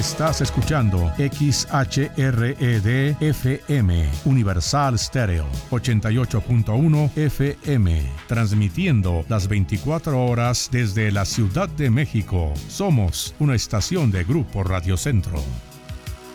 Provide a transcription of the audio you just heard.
Estás escuchando XHRED FM, Universal Stereo, 88.1 FM, transmitiendo las 24 horas desde la Ciudad de México. Somos una estación de Grupo Radio Centro.